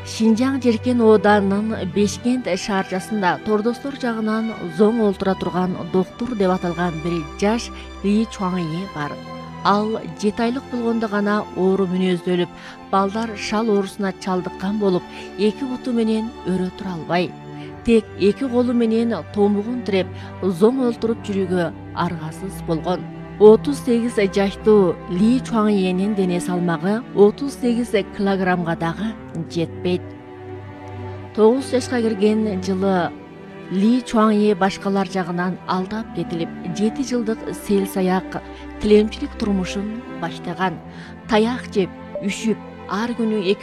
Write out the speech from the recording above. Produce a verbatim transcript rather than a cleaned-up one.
Шинжаң Жеркен Ооданынын Бешкент шаарчасында тордостор жагынан зоң олтура турган доктур деп аталган бир жаш Ли Чуаңе бар. Ал жети айлык болгондо гана оору мүнөздөлүп, балдар шал оорусуна чалдыккан болуп, эки буту менен өрө тура албай, тек эки колу менен томугун тиреп, зоң олтуруп жүрүүгө аргасыз болгон. отуз сегиз жаштуу Ли Чуаңенин дене салмагы отуз сегиз килограммга дагы жетпейт. тогуз жашка кирген жылы Ли Чуаңе башкалар жагынан алдап кетилип, жети жылдык сел-саяк тилемчилик турмушун баштаган. Таяк жеп, үшүп, ар күнү эки